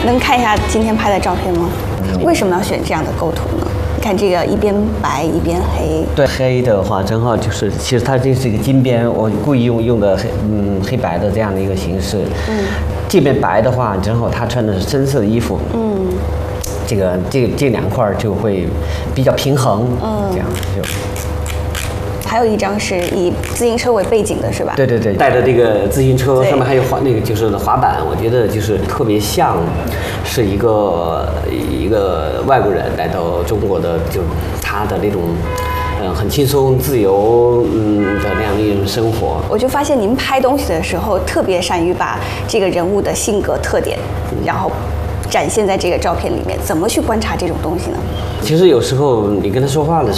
能看一下今天拍的照片吗？为什么要选这样的构图呢？看这个一边白一边黑。 对，黑的话正好就是，其实它这是一个金边，我故意用的黑白的这样的一个形式。这边白的话，正好他穿的是深色的衣服。这两块就会比较平衡。这样就。 还有一张是以自行车为背景的，是吧？ 对，带着这个自行车，上面还有就是滑板，我觉得就是特别像是一个外国人来到中国的，就他的那种很轻松自由的那样一种生活。 我就发现您拍东西的时候特别善于把这个人物的性格特点，然后展现在这个照片里面。怎么去观察这种东西呢？ 其实有时候你跟他说话的时候。